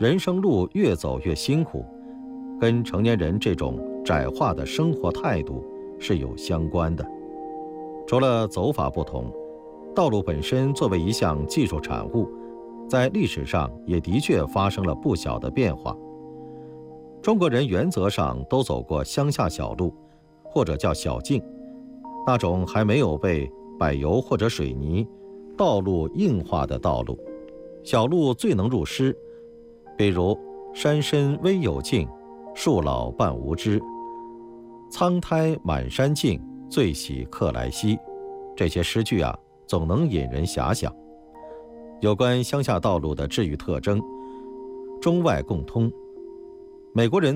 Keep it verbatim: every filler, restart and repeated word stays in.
人生路越走越辛苦，跟成年人这种窄化的生活态度是有相关的。除了走法不同，道路本身作为一项技术产物，在历史上也的确发生了不小的变化。中国人原则上都走过乡下小路，或者叫小径，那种还没有被柏油或者水泥道路硬化的道路。小路最能入诗，比如山深微有径，树老伴无知，苍苔满山径，最喜客来兮。这些诗句啊，总能引人遐想。有关乡下道路的治愈特征，中外共通。美国人